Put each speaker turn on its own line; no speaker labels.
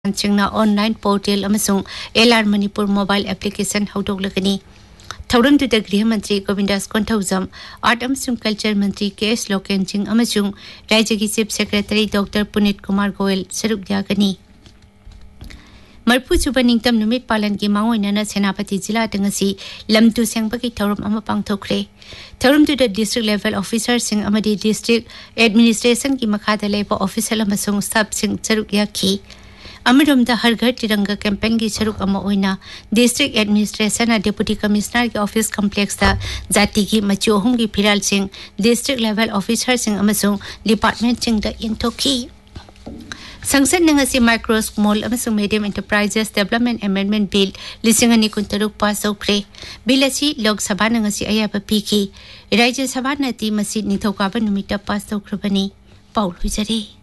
Chingna online portal amasung LR Manipur mobile application haudoglagani. Thauram to the Griha Mantri Govindas Konthauzam, Art amasung Culture Mantri KS Lokenching amasung Rajagi Chief Secretary Dr. Punit Kumar Goel saruk yagani. Marpu Suba Ningtam Numit Palan ki Mangoinana Senapati Jila Dangasi Lamtu Sangbaki Thauram Amapang Tokre. Thauram to the district level officers sing Amadi district administration ki Makhada labor officer amasung staff sing saruk yaki. Amirumda हर घर तिरंगा campaign की सरुक अमा ओइना district administration deputy commissioner के office complex दा जाति की मचोहुम की फिराल Singh district level officer Singh अमसुंग department Singh दा इंथोकी संसद नंगसी micro small अमसुंग medium enterprises development amendment bill लिसिंग अनि कुंतरुक पास होख्रे बिल असि लोकसभा नंगसी अयाब पीकी राज्य सभा नती मसी निथौकाबा नुमिता पास होख्रबनी पाउल हुजरे